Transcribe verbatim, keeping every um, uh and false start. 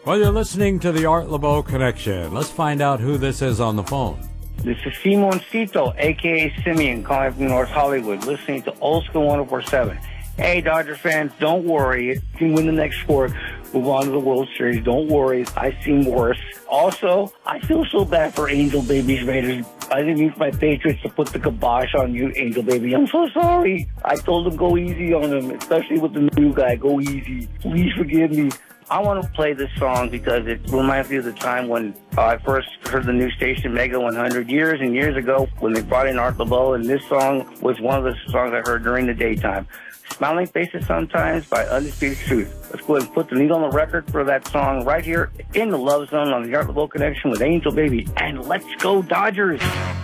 Well, you're listening to the Art Laboe Connection. Let's find out who this is on the phone. This is Simoncito, a k a. Simeon, calling from North Hollywood, listening to Old School one oh four point seven. Hey, Dodger fans, don't worry. You can win the next four. Move on to the World Series. Don't worry. I've seen worse. Also, I feel so bad for Angel Baby's Raiders. I didn't mean for my Patriots to put the kibosh on you, Angel Baby. I'm so sorry. I told them go easy on him, especially with the new guy. Go easy. Please forgive me. I want to play this song because it reminds me of the time when uh, I first heard the new station, Mega one hundred, years and years ago when they brought in Art Laboe, and this song was one of the songs I heard during the daytime. Smiling Faces Sometimes by Undisputed Truth. Let's go ahead and put the needle on the record for that song right here in the Love Zone on the Art Laboe Connection with Angel Baby. And let's go Dodgers!